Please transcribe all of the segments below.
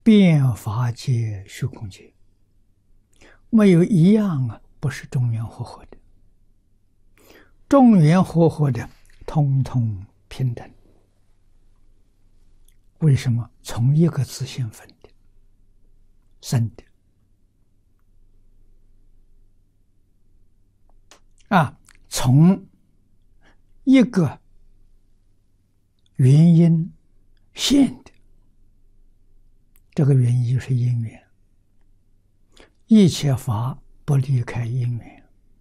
遍法界虚空界，没有一样不是中原和合的。中原和合的，通通平等。为什么？从一个自性分的、生的。从一个原因现的，这个原因就是因缘。一切法不离开因缘。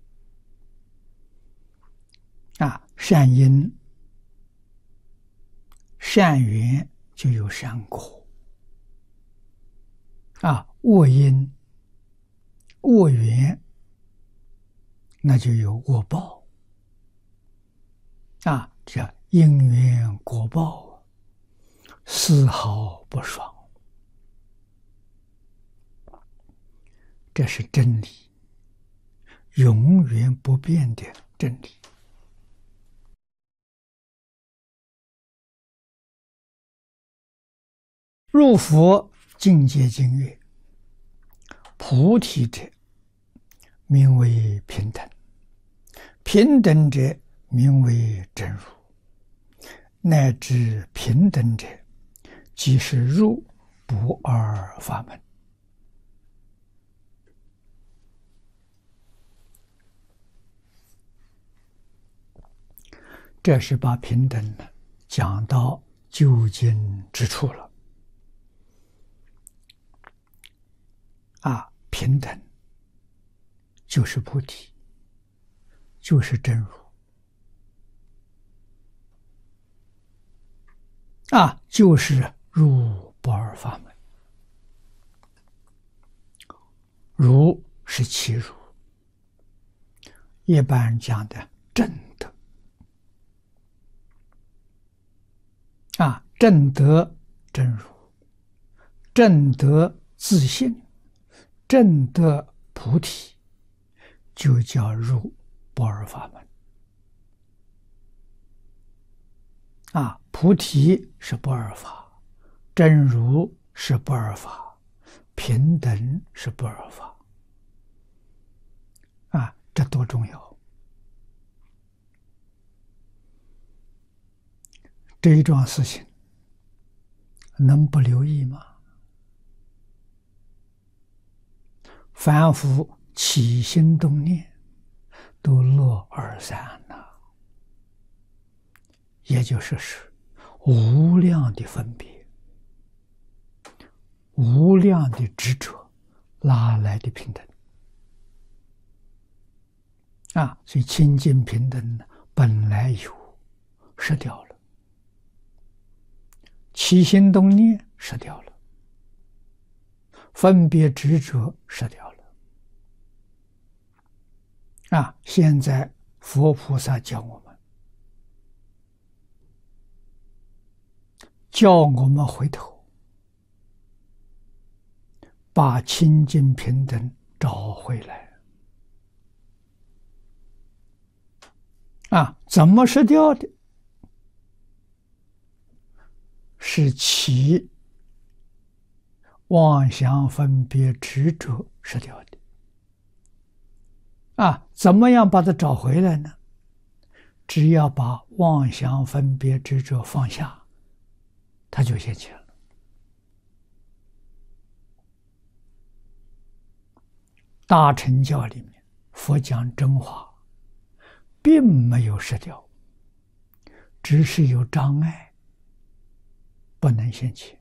善因、善缘就有善果。恶因、恶缘，那就有恶报。叫因缘果报，丝毫不爽。这是真理，永远不变的真理。入佛境界经曰：菩提者，名为平等；平等者，名为真如；乃至平等者，即是入不二法门。这是把平等讲到究竟之处了。平等就是菩提，就是真如。就是入不二法门。如是其如，一般讲的正德。正德真如，正德自性，正德菩提，就叫入不二法门。菩提是不二法，真如是不二法，平等是不二法。这多重要！这一桩事情能不留意吗？凡夫起心动念都落二三了，也就是无量的分别，无量的执着，哪来的平等？所以清净平等本来有，失掉了；起心动念失掉了；分别执着失掉了。现在佛菩萨教我们回头，把清净平等找回来。怎么失掉的？是起妄想分别执着失掉的。怎么样把它找回来呢？只要把妄想分别执着放下，它就现前了。大乘教里面，佛讲真话，并没有失掉，只是有障碍，不能现前。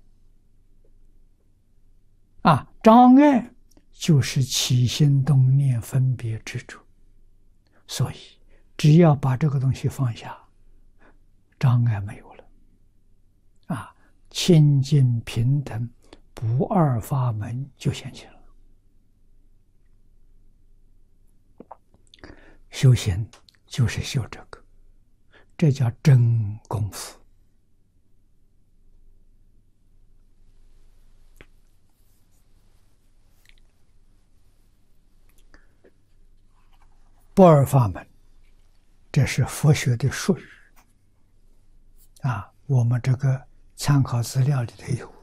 障碍就是起心动念分别执着，所以只要把这个东西放下，障碍没有了。清净平等不二法门就现前了。修行就是修这个，这叫真功夫。不二法门，这是佛学的术语。我们这个参考资料里头有。